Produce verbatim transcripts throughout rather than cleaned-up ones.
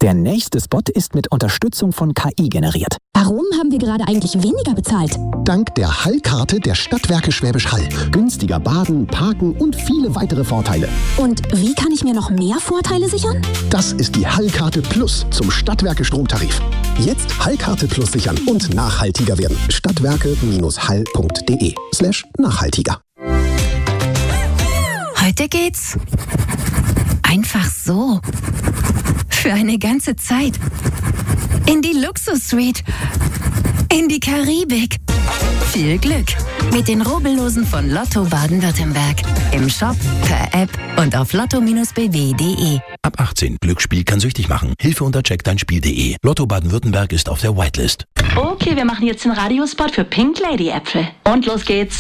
Der nächste Spot ist mit Unterstützung von K I generiert. Warum haben wir gerade eigentlich weniger bezahlt? Dank der Hall-Karte der Stadtwerke Schwäbisch Hall. Günstiger Baden, Parken und viele weitere Vorteile. Und wie kann ich mir noch mehr Vorteile sichern? Das ist die Hall-Karte Plus zum Stadtwerke Stromtarif. Jetzt Hall-Karte Plus sichern und nachhaltiger werden. Stadtwerke-hall.de slash nachhaltiger. Heute geht's einfach so. Für eine ganze Zeit. In die Luxus-Suite. In die Karibik. Viel Glück mit den Rubbellosen von Lotto Baden-Württemberg. Im Shop, per App und auf lotto b w punkt de. Ab achtzehn. Glücksspiel kann süchtig machen. Hilfe unter check dein spiel punkt de. Lotto Baden-Württemberg ist auf der Whitelist. Okay, wir machen jetzt den Radiospot für Pink Lady Äpfel. Und los geht's.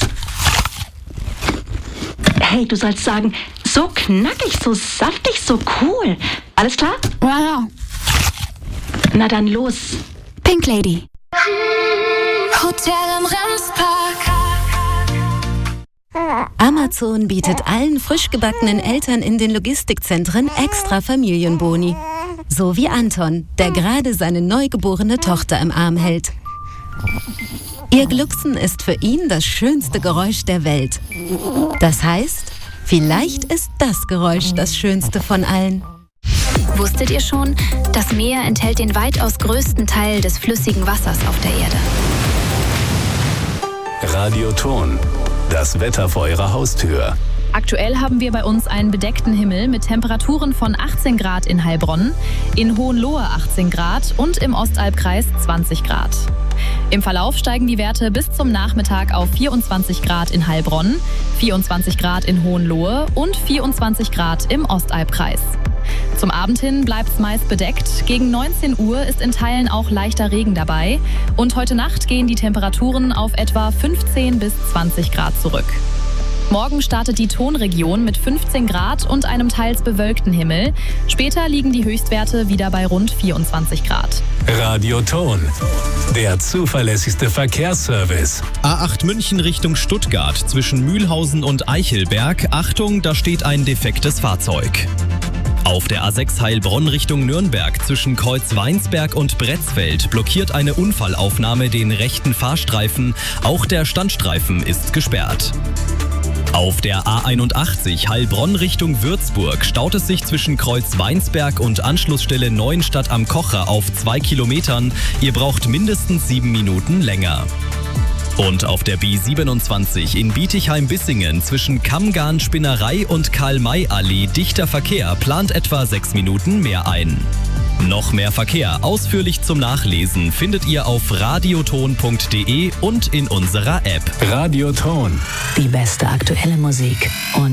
Hey, du sollst sagen, so knackig, so saftig, so cool. Alles klar? Ja, ja. Na dann los. Pink Lady. Hotel im Remspark. Amazon bietet allen frisch gebackenen Eltern in den Logistikzentren extra Familienboni. So wie Anton, der gerade seine neugeborene Tochter im Arm hält. Ihr Glucksen ist für ihn das schönste Geräusch der Welt. Das heißt, vielleicht ist das Geräusch das schönste von allen. Wusstet ihr schon, das Meer enthält den weitaus größten Teil des flüssigen Wassers auf der Erde? Radioton. Das Wetter vor Ihrer Haustür. Aktuell haben wir bei uns einen bedeckten Himmel mit Temperaturen von achtzehn Grad in Heilbronn, in Hohenlohe achtzehn Grad und im Ostalbkreis zwanzig Grad. Im Verlauf steigen die Werte bis zum Nachmittag auf vierundzwanzig Grad in Heilbronn, vierundzwanzig Grad in Hohenlohe und vierundzwanzig Grad im Ostalbkreis. Zum Abend hin bleibt es meist bedeckt. Gegen neunzehn Uhr ist in Teilen auch leichter Regen dabei. Und heute Nacht gehen die Temperaturen auf etwa fünfzehn bis zwanzig Grad zurück. Morgen startet die Tonregion mit fünfzehn Grad und einem teils bewölkten Himmel. Später liegen die Höchstwerte wieder bei rund vierundzwanzig Grad. Radioton. Der zuverlässigste Verkehrsservice. A acht München Richtung Stuttgart zwischen Mühlhausen und Eichelberg. Achtung, da steht ein defektes Fahrzeug. Auf der A sechs Heilbronn Richtung Nürnberg zwischen Kreuzweinsberg und Bretzfeld blockiert eine Unfallaufnahme den rechten Fahrstreifen. Auch der Standstreifen ist gesperrt. Auf der A einundachtzig Heilbronn Richtung Würzburg staut es sich zwischen Kreuzweinsberg und Anschlussstelle Neuenstadt am Kocher auf zwei Kilometern. Ihr braucht mindestens sieben Minuten länger. Und auf der B siebenundzwanzig in Bietigheim-Bissingen zwischen Kammgarn-Spinnerei und Karl-May-Allee dichter Verkehr plant etwa sechs Minuten mehr ein. Noch mehr Verkehr ausführlich zum Nachlesen findet ihr auf radioton punkt de und in unserer App. Radioton. Die beste aktuelle Musik und